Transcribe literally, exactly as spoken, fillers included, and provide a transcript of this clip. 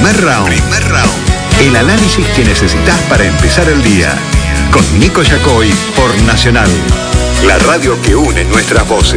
Primer round. Primer round. El análisis que necesitas para empezar el día. Con Nico Yacoy por Nacional. La radio que une nuestras voces.